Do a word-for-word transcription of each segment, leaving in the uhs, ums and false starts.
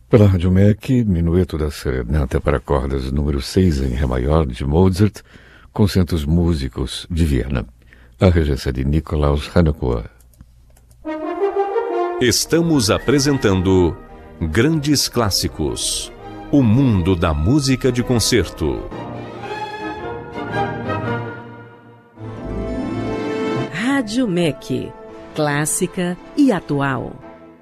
Pela Rádio M E C, Minueto da Serenata para cordas número seis em Ré maior de Mozart, com centros músicos de Viena. A regência de Nikolaus Hanekow. Estamos apresentando Grandes Clássicos, o mundo da música de concerto. Rádio M E C, clássica e atual.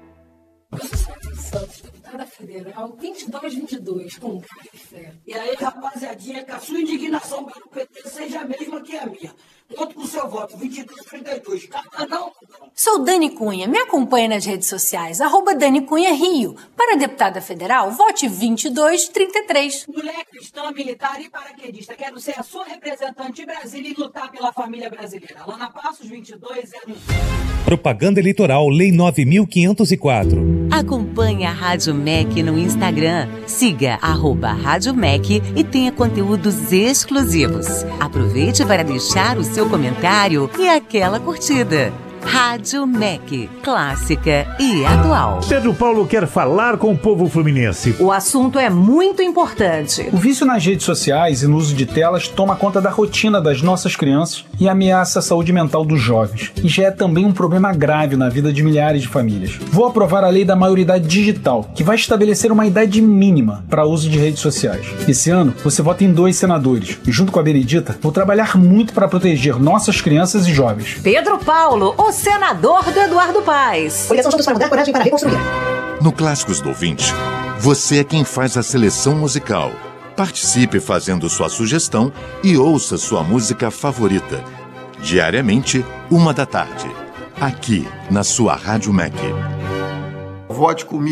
Deputada Federal vinte e dois vinte e dois, com cara de fé. E aí, rapaziadinha, que a sua indignação pelo P T seja a mesma que a minha. Conto com o seu voto, vinte e dois trinta e dois. Capa não? Sou Dani Cunha, me acompanha nas redes sociais, arroba Dani Cunha Rio. Para a deputada federal, vote vinte e dois trinta e três. Mulher cristã, militar e paraquedista, quero ser a sua representante em Brasília e lutar pela família brasileira. Lana Passos, vinte e dois zero um. Propaganda Eleitoral, Lei nove mil quinhentos e quatro. Acompanhe a Rádio M E C no Instagram. Siga arroba Rádio M E C e tenha conteúdos exclusivos. Aproveite para deixar o seu comentário e aquela curtida. Rádio M E C, clássica e atual. Pedro Paulo quer falar com o povo fluminense. O assunto é muito importante. O vício nas redes sociais e no uso de telas toma conta da rotina das nossas crianças e ameaça a saúde mental dos jovens. E já é também um problema grave na vida de milhares de famílias. Vou aprovar a lei da maioridade digital, que vai estabelecer uma idade mínima para uso de redes sociais. Esse ano, você vota em dois senadores. E junto com a Benedita, vou trabalhar muito para proteger nossas crianças e jovens. Pedro Paulo, o senador do Eduardo Paes. Coligação Juntos para Mudar, Coragem para Reconstruir. No Clássicos do ouvinte, você é quem faz a seleção musical. Participe fazendo sua sugestão e ouça sua música favorita. Diariamente, uma da tarde. Aqui, na sua Rádio M E C. Vote comigo.